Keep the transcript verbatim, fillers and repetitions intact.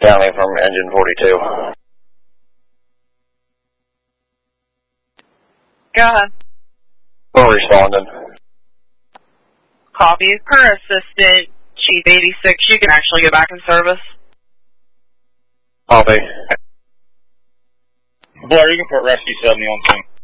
County from engine forty-two. Go ahead. We're responding. Copy. Per assistant, Chief eighty-six, you can actually go back in service. Copy. Blair, you can put Rescue seventy on scene.